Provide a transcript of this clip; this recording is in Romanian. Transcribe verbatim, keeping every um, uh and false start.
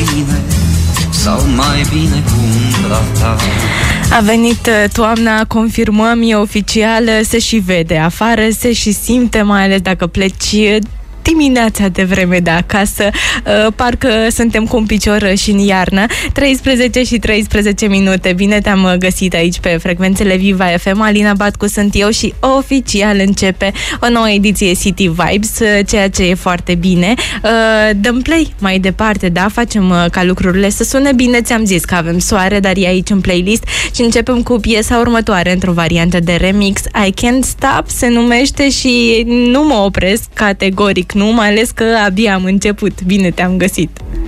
bine, sau mai bine cu umbra ta. A venit toamna, confirmăm, e oficial, se și vede afară, se și simte, mai ales dacă pleci dimineața de vreme de acasă, parcă suntem cu un picior și în iarnă. treisprezece și treisprezece minute. Bine te-am găsit aici pe frecvențele Viva F M. Alina Batcu sunt eu și oficial începe o nouă ediție City Vibes, ceea ce e foarte bine. Dăm play mai departe, da? Facem ca lucrurile să sune bine. Ți-am zis că avem soare, dar e aici în playlist și începem cu piesa următoare într-o variantă de remix. I Can't Stop se numește și nu mă opresc categoric, nu, mai ales că abia am început. Bine te-am găsit!